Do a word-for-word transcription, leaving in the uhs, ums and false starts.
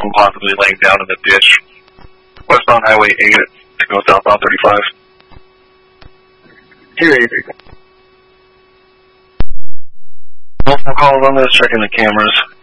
from possibly laying down in the ditch westbound Highway eight to go southbound thirty-five. Here, eight. Multiple calls on this, checking the cameras.